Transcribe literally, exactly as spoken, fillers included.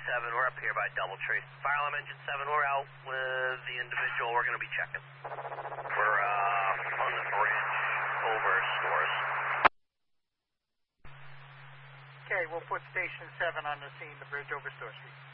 seven, we're up here by Doubletree. Fire alarm engine seven, we're out with the individual we're going to be checking. We're uh, on the bridge over Stores. Okay, we'll put station seven on the scene, the bridge over Store Street.